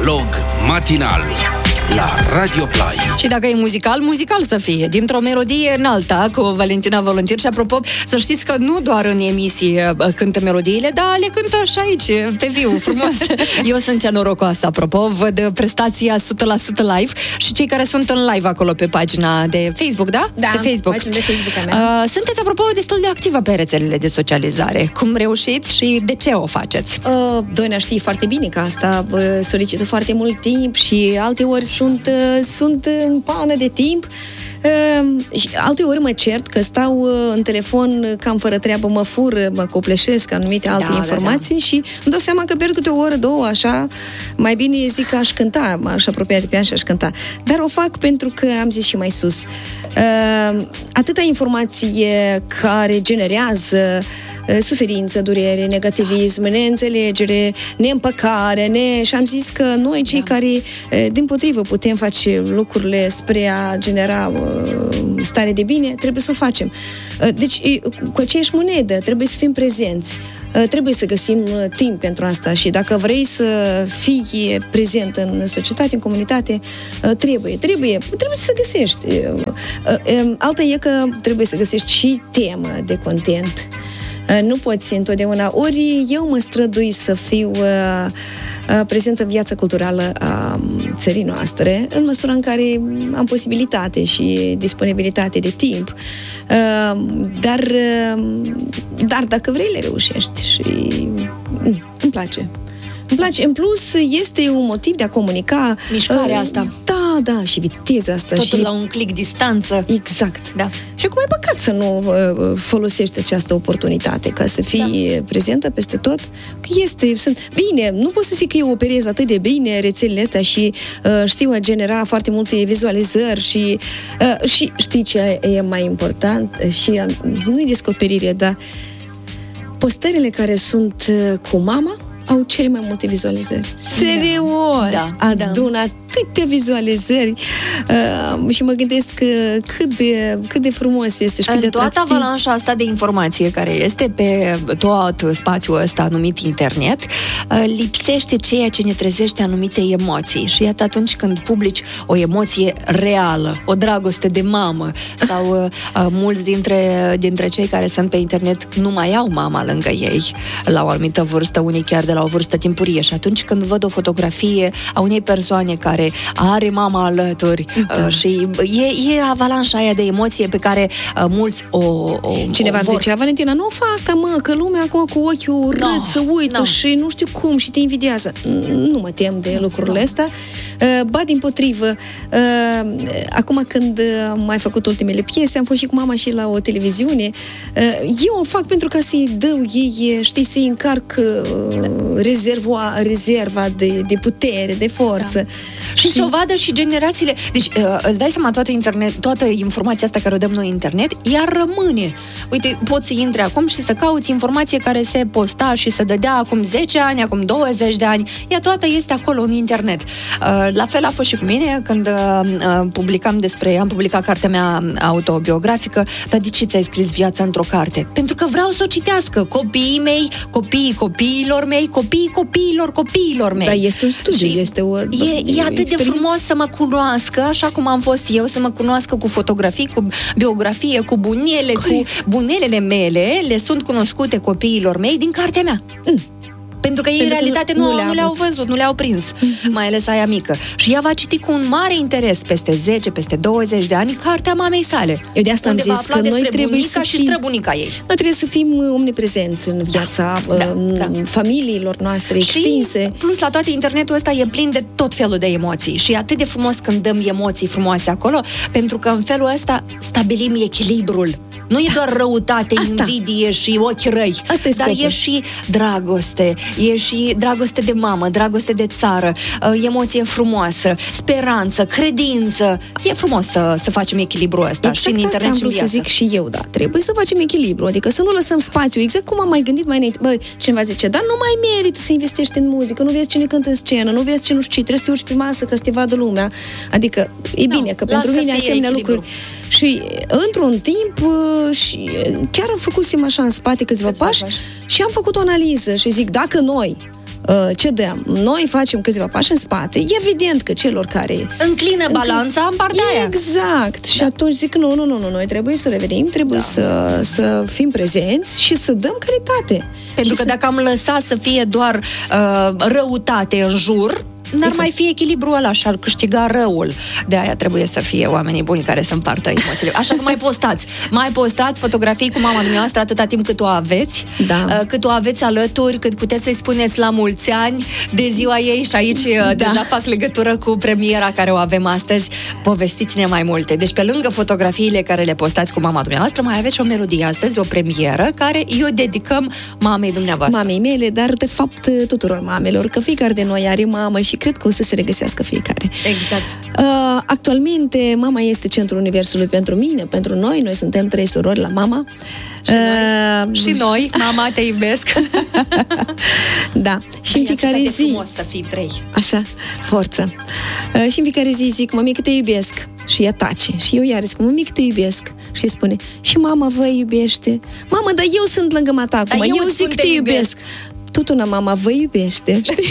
Dialog matinal la Radio Play. Și dacă e muzical, muzical să fie. Dintr-o melodie în alta, cu Valentina Voluntir. Și apropo, să știți că nu doar în emisie cântă melodiile, dar le cântă și aici, pe viu, frumos. Eu sunt cea norocoasă, apropo. Văd prestația 100% live și cei care sunt în live acolo pe pagina de Facebook, da? Da, pe Facebook. pagina de Facebook a mea. Sunteți, apropo, destul de activă pe rețelele de socializare. Cum reușiți și de ce o faceți? Doina știe foarte bine că asta solicită foarte mult timp și alte ori sunt în pană de timp. Și alte ori mă cert că stau în telefon cam fără treabă, mă fur, mă copleșesc anumite alte informații și îmi dau seama că pierd câte o oră, două, așa, mai bine zic că aș cânta, m-aș apropia de pian și aș cânta. Dar o fac pentru că am zis și mai sus. Atâta informație care generează suferință, durere, negativism, neînțelegere, neîmpăcare, și am zis că noi, cei care, dimpotrivă, putem face lucrurile spre a genera stare de bine, trebuie să o facem. Deci, cu aceeași monedă, trebuie să fim prezenți. Trebuie să găsim timp pentru asta și dacă vrei să fii prezent în societate, în comunitate, trebuie să găsești. Alta e că trebuie să găsești și temă de content. Nu poți întotdeauna. Ori eu mă strădui să fiu prezentă în viața culturală a țării noastre, în măsura în care am posibilitate și disponibilitate de timp. Dar dacă vrei, le reușești și îmi place. În plus, este un motiv de a comunica. Mișcarea asta. Da, și viteza asta. Totul la un click distanță. Exact. Da. Și acum e păcat să nu folosești această oportunitate ca să fii prezentă peste tot. Bine, nu pot să zic că eu operez atât de bine rețelele astea și știu a genera foarte multe vizualizări și știi ce e mai important și nu-i descoperire, dar postările care sunt cu mama au cele mai multe vizualizări. Serios! Adună atâtea vizualizări și mă gândesc cât de frumos este și cât de atractiv. În toată avalanșa asta de informație care este pe tot spațiul ăsta numit internet, lipsește ceea ce ne trezește anumite emoții. Și iată, atunci când publici o emoție reală, o dragoste de mamă sau mulți dintre cei care sunt pe internet nu mai au mama lângă ei la o anumită vârstă, unii chiar de la o vârstă timpurie. Și atunci când văd o fotografie a unei persoane care are mama alături și e avalanșa aia de emoție pe care mulți Cineva zicea, Valentina, nu fă asta, mă, că lumea acum cu ochiul râd să uită și nu știu cum și te invidiază. Nu mă tem de lucrurile astea. Ba dimpotrivă, acum când am mai făcut ultimele piese, am fost și cu mama și la o televiziune. Eu o fac pentru ca să-i dau ei, știi, să-i încarc rezerva de putere, de forță. Și să o vadă și generațiile. Deci, îți dai seama, toată informația asta care o dăm noi în internet, ea rămâne. Uite, poți să intri acum și să cauți informație care se posta și se dădea acum 10 ani, acum 20 de ani. Ea toată este acolo în internet. La fel a fost și cu mine când am publicat cartea mea autobiografică. Dar de ce ți-ai scris viața într-o carte? Pentru că vreau să o citească copiii mei, copiii copiilor mei, copiii copiilor mei. Dar este un studiu, e atât de frumos să mă cunoască, așa cum am fost eu, să mă cunoască cu fotografii, cu biografie, cu bunele, cu bunelele mele, le sunt cunoscute copiilor mei din cartea mea. Pentru că ei, în realitate, nu le-au văzut, nu le-au prins, mai ales aia mică. Și ea va citi cu un mare interes peste 10, peste 20 de ani cartea mamei sale. Eu de asta am zis că noi trebuie să și străbunica ei. Noi trebuie să fim omniprezenți în viața familiilor noastre extinse. Și, plus, la toate internetul ăsta e plin de tot felul de emoții. Și e atât de frumos când dăm emoții frumoase acolo, pentru că în felul ăsta stabilim echilibrul. Nu e doar răutate, invidie și ochi răi, dar e și dragoste, e și dragoste de mamă, dragoste de țară, emoție frumoasă, speranță, credință. E frumos să facem echilibrul ăsta și în internet și în viață. Să zic și eu, trebuie să facem echilibru, adică să nu lăsăm spațiu, exact cum am mai gândit mai înainte. Cineva zice, dar nu mai merită să investești în muzică, nu vezi cine cântă în scenă, nu vezi ce nu știu ce, trebuie să te urci pe masă ca să te vadă lumea. Adică e bine că pentru mine asemenea lucruri. Și într-un timp și chiar am făcut așa în spate câțiva pași și am făcut o analiză și zic, dacă noi ce dăm? Noi facem câțiva pași în spate, e evident că celor care... Înclină balanța în partea aia. Exact. Și atunci zic, nu, noi trebuie să revenim, trebuie să fim prezenți și să dăm calitate. Pentru că dacă am lăsat să fie doar răutate în jur, n-ar mai fi echilibrul ăla și ar câștiga răul. De aia trebuie să fie oamenii buni care să împartă emoțiile. Așa că mai postați fotografii cu mama dumneavoastră atâta timp cât o aveți, cât o aveți alături, cât puteți să-i spuneți la mulți ani de ziua ei și aici deja fac legătură cu premiera care o avem astăzi. Povestiți-ne mai multe. Deci pe lângă fotografiile care le postați cu mama dumneavoastră, mai aveți și o melodie astăzi, o premieră, care o dedicăm mamei dumneavoastră. Mamei mele, dar de fapt tuturor mamelor, că fiecare de noi are mamă și cred că o să se regăsească fiecare. Exact. Actualmente, mama este centrul universului pentru mine, pentru noi. Noi suntem 3 surori la mama. Și noi, mama, te iubesc. Da. Și în fiecare zi... frumos să fii 3. Așa, forță. Și în fiecare zi zic, mămică, te iubesc. Și ea tace. Și eu iar zic, mămică, te iubesc. Și spune, și mama vă iubește. Mamă, dar eu sunt lângă mata acum. Eu zic, te iubesc. Tot una mama vă iubește, știi?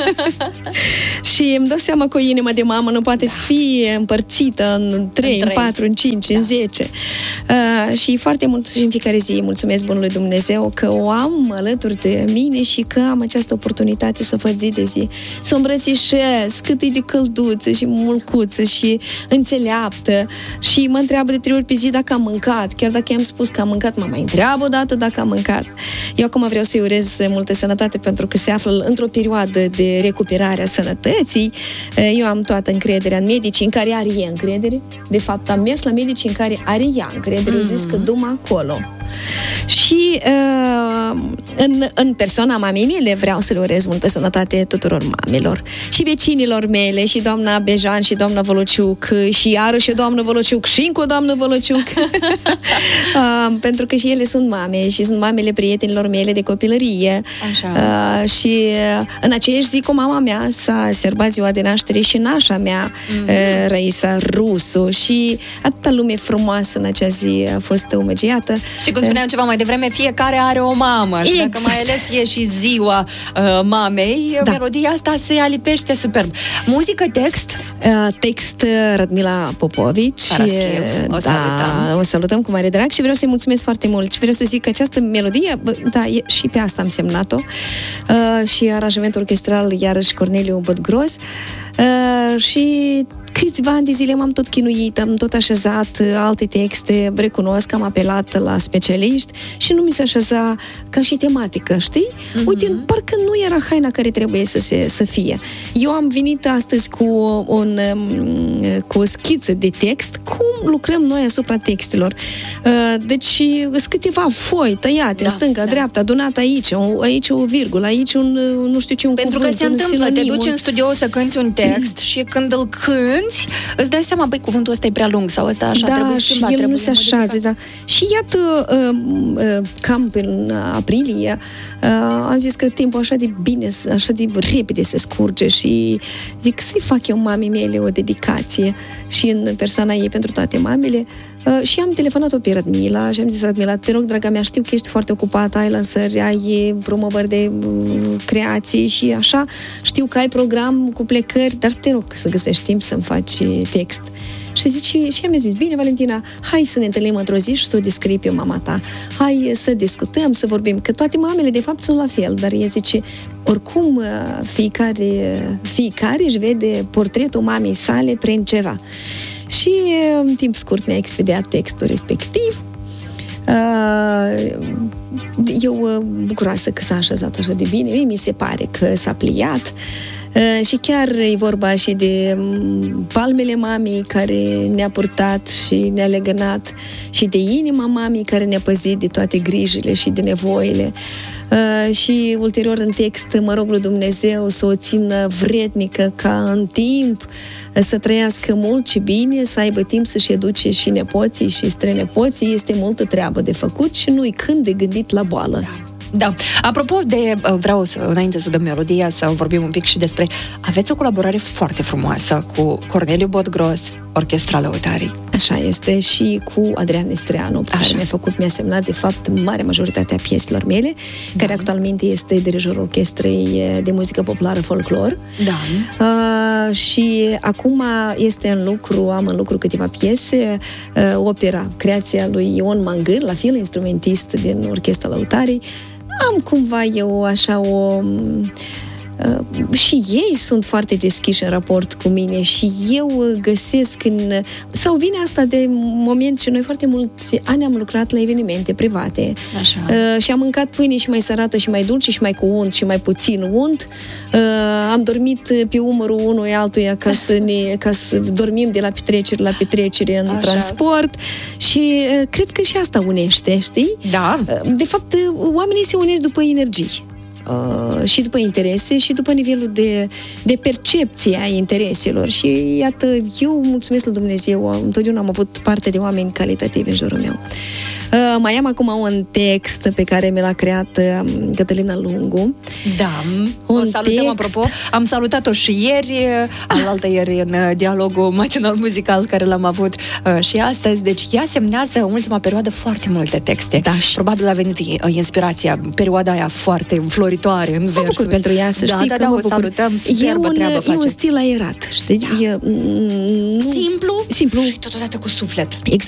Și îmi dau seama că o inimă de mamă nu poate fi împărțită în 3, în 4, în 5, în 10. Și foarte mult și în fiecare zi mulțumesc Bunului Dumnezeu că o am alături de mine și că am această oportunitate să o fac zi de zi. Să o îmbrățișez cât e de călduță și mulcuță și înțeleaptă și mă întreabă de 3 ori pe zi dacă am mâncat. Chiar dacă i-am spus că am mâncat, mă mai întreabă odată dacă am mâncat. Eu acum vreau să-i urez multă sănătate pentru că se află într-o perioadă de recuperare a sănătății. Eu am toată încrederea în medici în care are ea încredere. De fapt, am mers la medici în care are ea încredere. Eu zis că du-mă acolo. Și în persoana mamei mele vreau să le urez multă sănătate tuturor mamelor și vecinilor mele și doamna Bejan și doamna Vălociuc și iarăși doamna Vălociuc și încă o doamnă Vălociuc pentru că și ele sunt mame și sunt mamele prietenilor mele de copilărie. Și în aceeași zi cu mama mea s-a sărbat ziua de naștere și nașa mea Raisa Rusu și atâta lume frumoasă în acea zi a fost omăgiată. Și cum spuneam ceva mai devreme, fiecare are o mamă. Și dacă mai ales e și ziua mamei, melodia asta se alipește superb. Muzică, text? Text Radmila Popovici. O salutăm. O salutăm cu mare drag și vreau să-i mulțumesc foarte mult. Și vreau să zic că această melodie, și pe asta am semnat-o, și aranjamentul orchestral iarăși Corneliu Botgros, și câțiva ani de zile m-am tot chinuit, am tot așezat alte texte, recunosc că am apelat la specialiști și nu mi se așeza ca și tematică, știi? Uite, parcă nu era haina care trebuie să fie. Eu am venit astăzi cu o schiță de text, cum lucrăm noi asupra textelor. Deci, sunt câteva foi tăiate, în stânga, dreapta, adunat aici o virgulă, aici nu știu ce, un pentru cuvânt, că se întâmplă, te duci în studio să cânti un text și când îl cânti, îți dai seama, băi, cuvântul ăsta e prea lung sau ăsta așa trebuie schimbat. Da, și el nu se așează, da. Și iată, cam în aprilie, am zis că timpul așa de bine, așa de repede se scurge și zic să-i fac eu mamei mele o dedicație și în persoana ei pentru toate mamele. Și am telefonat-o pe Radmila și am zis, Radmila, te rog, draga mea, știu că ești foarte ocupată, ai lansări, ai promovări de creații și așa, știu că ai program cu plecări, dar te rog să găsești timp să-mi faci text. Și mi-a zis, bine, Valentina, hai să ne întâlnim într-o zi și să o descrii pe mama ta. Hai să discutăm, să vorbim, că toate mamele de fapt sunt la fel, dar ea zice, oricum fiecare își vede portretul mamei sale prin ceva. Și în timp scurt mi-a expediat textul respectiv. Eu bucuroasă că s-a așezat așa de bine, mi se pare că s-a pliat. Și chiar e vorba și de palmele mamei care ne-a purtat și ne-a legănat și de inima mamei care ne-a păzit de toate grijile și de nevoile. Și ulterior în text mă rog lui Dumnezeu să o țină vrednică ca în timp să trăiască mult și bine, să aibă timp să-și educe și nepoții și strănepoții. Este multă treabă de făcut și nu-i când de gândit la boală. Da. Apropo de, vreau înainte să dăm melodia, să vorbim un pic și despre, aveți o colaborare foarte frumoasă cu Corneliu Botgros, Orchestra Lăutarii. Așa este și cu Adrian Nestreanu, care mi-a semnat, de fapt, marea majoritate a pieselor mele, care actualmente este dirijorul orchestrei de muzică populară folclor. Da. Și acum am în lucru câteva piese, opera, creația lui Ion Mangâr, la fel, instrumentist din Orchestra Lăutarii. Am cumva eu așa și ei sunt foarte deschiși în raport cu mine și eu găsesc sau vine asta de moment ce noi foarte mulți ani am lucrat la evenimente private. Așa. Și am mâncat pâine și mai sărată și mai dulce și mai cu unt și mai puțin unt. Am dormit pe umărul unui altuia ca să dormim de la petrecere la petrecere în transport și cred că și asta unește, știi? Da. De fapt, oamenii se unesc după energii. Și după interese și după nivelul de percepție a intereselor. Și iată, eu mulțumesc lui Dumnezeu, întotdeauna am avut parte de oameni calitativi în jurul meu. Mai am acum un text pe care mi l-a creat Cătălina Lungu. Da, o salutăm, apropo. Am salutat-o și ieri, alaltăieri în dialogul matinal muzical care l-am avut și astăzi. Deci ea semnează în ultima perioadă foarte multe texte. Da. Probabil a venit inspirația, perioada aia foarte înfloritoare în versuri. Mă bucur pentru ea, să știi că mă bucur. O salutăm, superbă treabă face. E un stil aerat, știi? Da. Simplu și totodată cu suflet. Exact.